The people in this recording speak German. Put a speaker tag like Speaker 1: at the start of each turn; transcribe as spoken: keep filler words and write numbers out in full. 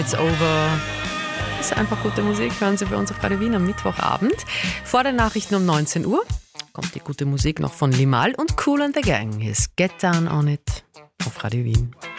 Speaker 1: It's over. Das ist einfach gute Musik. Hören Sie bei uns auf Radio Wien am Mittwochabend. Vor den Nachrichten um neunzehn Uhr kommt die gute Musik noch von Limahl und Kool and the Gang. His Get Down on It auf Radio Wien.